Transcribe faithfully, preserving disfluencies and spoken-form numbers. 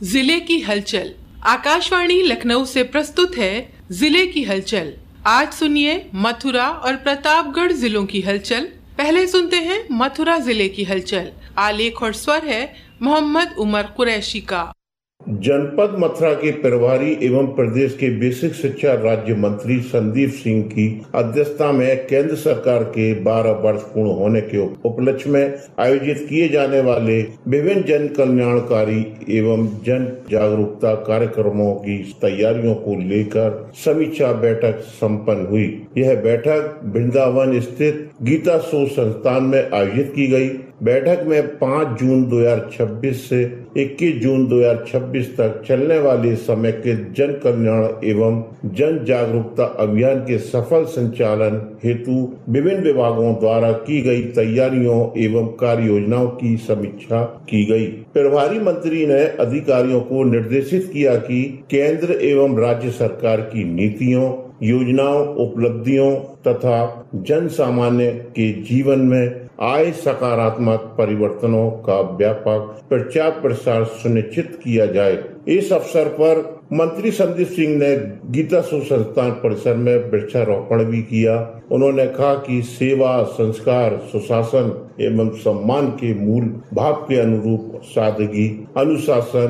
जिले की हलचल। आकाशवाणी लखनऊ से प्रस्तुत है जिले की हलचल। आज सुनिए मथुरा और प्रतापगढ़ जिलों की हलचल। पहले सुनते हैं मथुरा जिले की हलचल। आलेख और स्वर है मोहम्मद उमर कुरैशी का। जनपद मथुरा के प्रभारी एवं प्रदेश के बेसिक शिक्षा राज्य मंत्री संदीप सिंह की अध्यक्षता में केंद्र सरकार के बारह वर्ष पूर्ण होने के उपलक्ष्य में आयोजित किए जाने वाले विभिन्न जन कल्याणकारी एवं जन जागरूकता कार्यक्रमों की तैयारियों को लेकर समीक्षा बैठक संपन्न हुई। यह बैठक वृंदावन स्थित गीता शोध संस्थान में आयोजित की गई। बैठक में पाँच जून दो हजार छब्बीस से इक्कीस जून दो हजार छब्बीस तक चलने वाले समेकित जन कल्याण एवं जन जागरूकता अभियान के सफल संचालन हेतु विभिन्न विभागों द्वारा की गई तैयारियों एवं कार्य योजनाओं की समीक्षा की गई। प्रभारी मंत्री ने अधिकारियों को निर्देशित किया कि केंद्र एवं राज्य सरकार की नीतियों, योजनाओं, उपलब्धियों तथा जन सामान्य के जीवन में आए सकारात्मक परिवर्तनों का व्यापक प्रचार प्रसार सुनिश्चित किया जाए। इस अवसर पर मंत्री संदीप सिंह ने गीता शोध संस्थान परिसर में वृक्षारोपण भी किया। उन्होंने कहा कि सेवा, संस्कार, सुशासन एवं सम्मान के मूल भाव के अनुरूप सादगी, अनुशासन